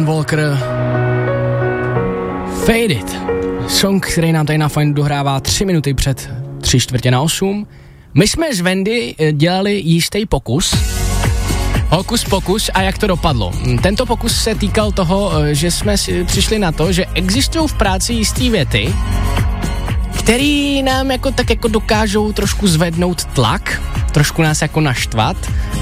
Alan Walker, Fade It. Song, který nám tady na Fajnu dohrává 3 minuty před 7:45. My jsme s Wendy dělali jistý pokus. Hokus pokus a jak to dopadlo. Tento pokus se týkal toho, že jsme přišli na to, že existují v práci jistý věty, který nám jako dokážou trošku zvednout tlak, trošku nás jako naštvat